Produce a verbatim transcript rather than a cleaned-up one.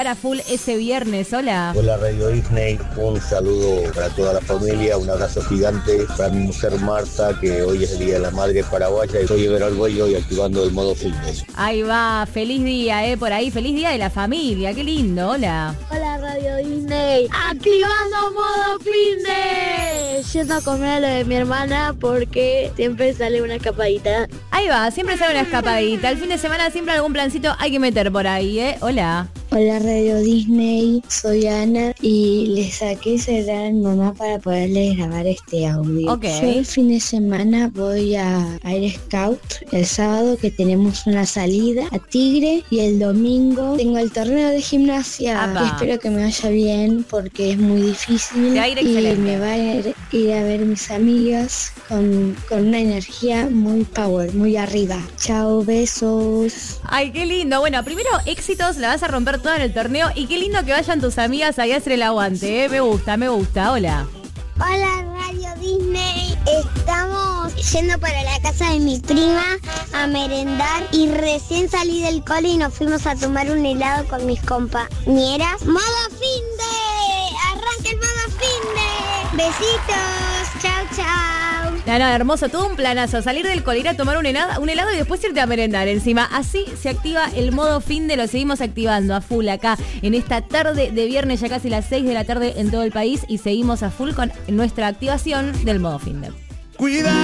A full ese viernes, hola. Hola Radio Disney, un saludo para toda la familia, un abrazo gigante para mi mujer Marta, que hoy es el Día de la Madre Paraguaya y soy Ever Arguello y activando el modo fitness. Ahí va, feliz día, eh, por ahí, feliz día de la familia, qué lindo, hola. Hola Radio Disney, activando modo fitness. Yendo a comer a lo de mi hermana porque siempre sale una escapadita. Ahí va, siempre sale una escapadita, el fin de semana siempre algún plancito hay que meter por ahí, eh, hola. Hola Radio Disney, soy Ana y le saqué celular a mi mamá para poderle grabar este audio. Ok. Yo el fin de semana voy a Air Scout, el sábado que tenemos una salida a Tigre y el domingo tengo el torneo de gimnasia. Apa. Espero que me vaya bien porque es muy difícil Te va a ir y excelente. me va a ir, ir a ver mis amigas con, con una energía muy power, muy arriba. Chao, besos. Ay, qué lindo. Bueno, primero éxitos, la vas a romper toda en el torneo y qué lindo que vayan tus amigas ahí a hacer el aguante, ¿eh? Me gusta, me gusta, hola. Hola Radio Disney, estamos yendo para la casa de mi prima a merendar y recién salí del cole y nos fuimos a tomar un helado con mis compañeras. ¡Modo Finde! ¡Arranca el modo Finde! Besitos, chao chao. No, no, hermoso, todo un planazo, salir del cole, ir a tomar un helado, un helado y después irte a merendar encima. Así se activa el modo finde, lo seguimos activando a full acá en esta tarde de viernes, ya casi las seis de la tarde en todo el país y seguimos a full con nuestra activación del modo finde. Cuida.